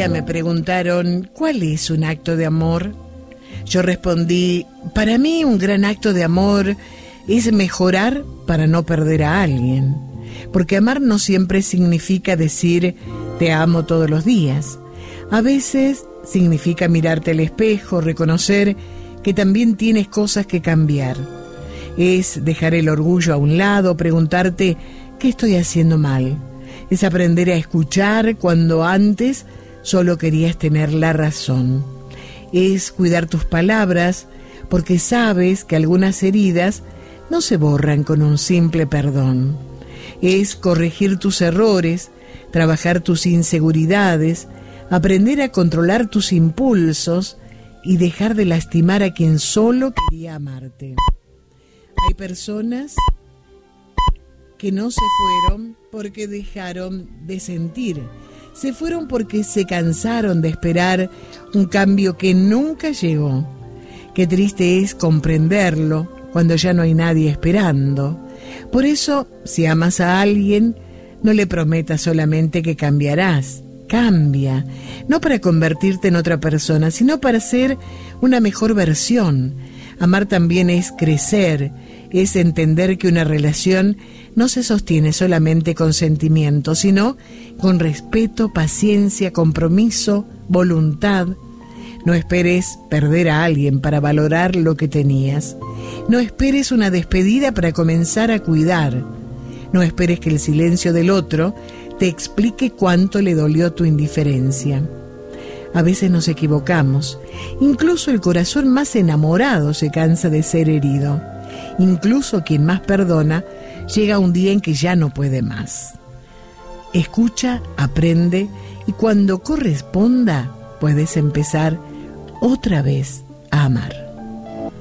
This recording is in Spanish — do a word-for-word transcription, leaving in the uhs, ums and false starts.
día me preguntaron, ¿cuál es un acto de amor? Yo respondí, para mí un gran acto de amor es mejorar para no perder a alguien. Porque amar no siempre significa decir te amo todos los días. A veces significa mirarte al espejo, reconocer que también tienes cosas que cambiar. Es dejar el orgullo a un lado, preguntarte ¿qué estoy haciendo mal? Es aprender a escuchar cuando antes solo querías tener la razón. Es cuidar tus palabras porque sabes que algunas heridas no se borran con un simple perdón. Es corregir tus errores, trabajar tus inseguridades, aprender a controlar tus impulsos y dejar de lastimar a quien solo quería amarte. Hay personas que no se fueron porque dejaron de sentir. Se fueron porque se cansaron de esperar un cambio que nunca llegó. Qué triste es comprenderlo cuando ya no hay nadie esperando. Por eso, si amas a alguien, no le prometas solamente que cambiarás. Cambia, no para convertirte en otra persona, sino para ser una mejor versión. Amar también es crecer, es entender que una relación no se sostiene solamente con sentimiento, sino con respeto, paciencia, compromiso, voluntad. No esperes perder a alguien para valorar lo que tenías. No esperes una despedida para comenzar a cuidar. No esperes que el silencio del otro te explique cuánto le dolió tu indiferencia. A veces nos equivocamos. Incluso el corazón más enamorado se cansa de ser herido. Incluso quien más perdona llega un día en que ya no puede más. Escucha, aprende y cuando corresponda puedes empezar otra vez a amar.